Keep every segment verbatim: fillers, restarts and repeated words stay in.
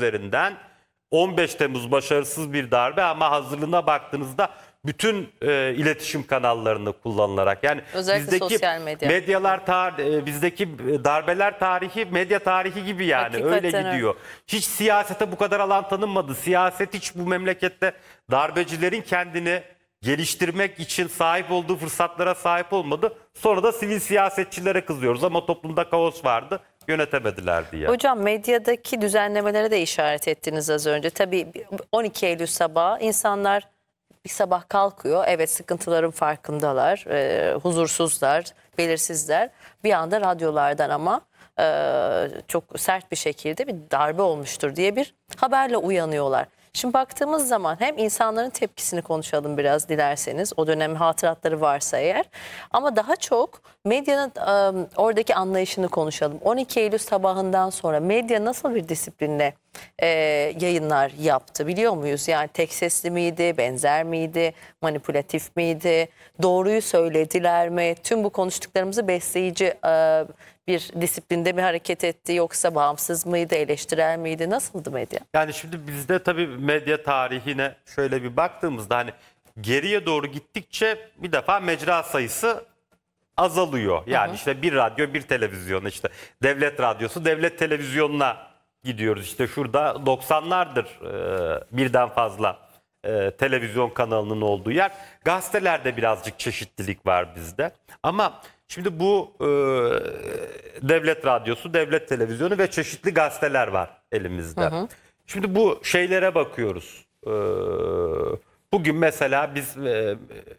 üzerinden on beş Temmuz başarısız bir darbe ama hazırlığına baktığınızda bütün e, iletişim kanallarını kullanılarak, yani Özellikle bizdeki sosyal medya. medyalar tar- e, bizdeki darbeler tarihi medya tarihi gibi, yani Hakikaten öyle öyle. gidiyor. Hiç siyasete bu kadar alan tanınmadı. Siyaset hiç bu memlekette darbecilerin kendini geliştirmek için sahip olduğu fırsatlara sahip olmadı. Sonra da sivil siyasetçilere kızıyoruz ama toplumda kaos vardı, yönetemediler diye. Hocam medyadaki düzenlemelere de işaret ettiniz az önce. Tabii on iki Eylül sabahı insanlar bir sabah kalkıyor. Evet, sıkıntıların farkındalar, e, huzursuzlar, belirsizler. Bir anda radyolardan ama e, çok sert bir şekilde bir darbe olmuştur diye bir haberle uyanıyorlar. Şimdi baktığımız zaman hem insanların tepkisini konuşalım biraz dilerseniz, o dönem hatıratları varsa eğer, ama daha çok medyanın e, oradaki anlayışını konuşalım. on iki Eylül sabahından sonra medya nasıl bir disiplinle e, yayınlar yaptı biliyor muyuz? Yani tek sesli miydi, benzer miydi, manipülatif miydi, doğruyu söylediler mi? Tüm bu konuştuklarımızı besleyici e, bir disiplinde mi hareket etti, yoksa bağımsız mıydı, eleştirel miydi, nasıldı medya? Yani şimdi bizde tabii medya tarihine şöyle bir baktığımızda hani geriye doğru gittikçe bir defa mecra sayısı azalıyor. Yani Hı hı. işte bir radyo, bir televizyon, işte devlet radyosu, devlet televizyonuna gidiyoruz. İşte şurada doksanlardır e, birden fazla e, televizyon kanalının olduğu yer. Gazetelerde birazcık çeşitlilik var bizde. Ama şimdi bu e, devlet radyosu, devlet televizyonu ve çeşitli gazeteler var elimizde. Hı hı. Şimdi bu şeylere bakıyoruz. E, bugün mesela biz e, e,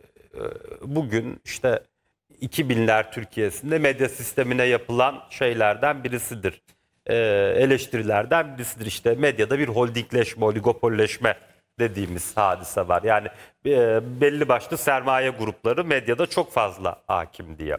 bugün işte iki binler Türkiye'sinde medya sistemine yapılan şeylerden birisidir. Ee, eleştirilerden birisidir. İşte medyada bir holdingleşme, oligopolleşme dediğimiz hadise var. Yani e, belli başlı sermaye grupları medyada çok fazla hakim diye.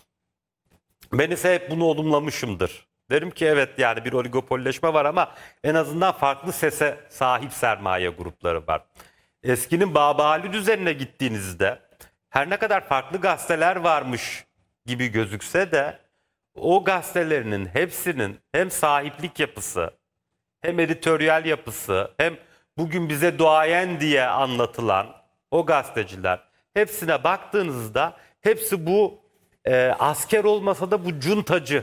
Ben ise hep bunu olumlamışımdır. Derim ki evet, yani bir oligopolleşme var ama en azından farklı sese sahip sermaye grupları var. Eskinin Babali düzenine gittiğinizde her ne kadar farklı gazeteler varmış gibi gözükse de o gazetelerinin hepsinin hem sahiplik yapısı, hem editoryal yapısı, hem bugün bize duayen diye anlatılan o gazeteciler, hepsine baktığınızda hepsi bu e, asker olmasa da bu cuntacı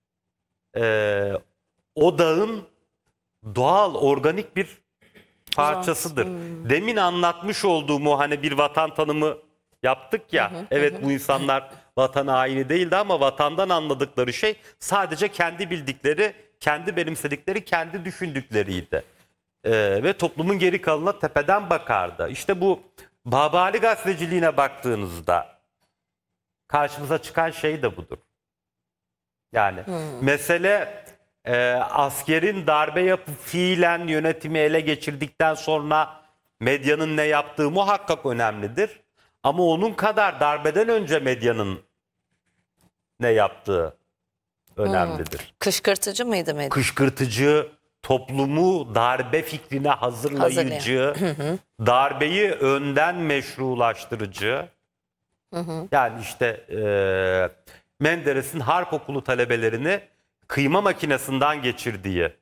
e, odağın doğal, organik bir parçasıdır. Demin anlatmış olduğum o hani bir vatan tanımı yaptık ya. Evet, bu insanlar vatan haini değildi ama vatandan anladıkları şey sadece kendi bildikleri, kendi benimsedikleri, kendi düşündükleriydi. Ee, ve toplumun geri kalanına tepeden bakardı. İşte bu Babali gazeteciliğine baktığınızda karşımıza çıkan şey de budur. Yani mesele e, askerin darbe yapıp fiilen yönetimi ele geçirdikten sonra medyanın ne yaptığı muhakkak önemlidir. Ama onun kadar darbeden önce medyanın ne yaptığı önemlidir. Kışkırtıcı mıydı medya? Kışkırtıcı, toplumu darbe fikrine hazırlayıcı, darbeyi önden meşrulaştırıcı. Yani işte e, Menderes'in harp okulu talebelerini kıyma makinesinden geçirdiği.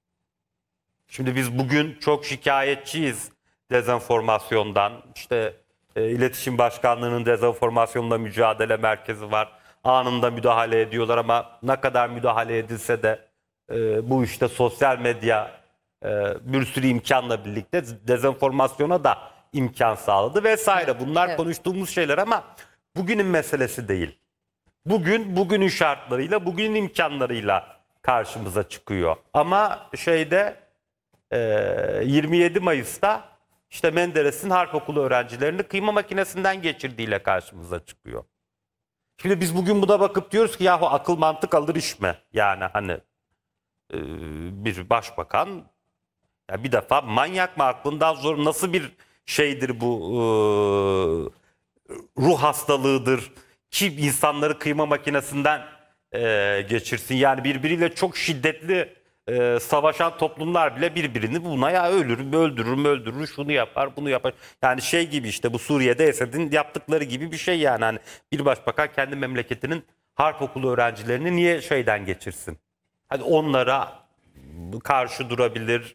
Şimdi biz bugün çok şikayetçiyiz dezenformasyondan. İşte e, İletişim Başkanlığı'nın dezenformasyonla mücadele merkezi var. Anında müdahale ediyorlar ama ne kadar müdahale edilse de e, bu işte sosyal medya e, bir sürü imkanla birlikte dezenformasyona da imkan sağladı vesaire. Bunlar Evet. konuştuğumuz şeyler ama bugünün meselesi değil. Bugün bugünün şartlarıyla, bugünün imkanlarıyla karşımıza çıkıyor. Ama şeyde e, yirmi yedi Mayıs'ta işte Menderes'in harp okulu öğrencilerini kıyma makinesinden geçirdiğiyle karşımıza çıkıyor. Şimdi biz bugün buna bakıp diyoruz ki yahu akıl mantık alır iş mi? Yani hani e, bir başbakan ya bir defa manyak mı, aklından zor, nasıl bir şeydir bu, e, ruh hastalığıdır ki insanları kıyma makinesinden e, geçirsin. Yani birbiriyle çok şiddetli e, savaşan toplumlar bile birbirini buna ya ölürüm, öldürürüm, öldürür, şunu yapar, bunu yapar. Yani şey gibi, işte bu Suriye'de Esed'in yaptıkları gibi bir şey yani. Hani bir başbakan kendi memleketinin harp okulu öğrencilerini niye şeyden geçirsin? Hadi onlara karşı durabilir,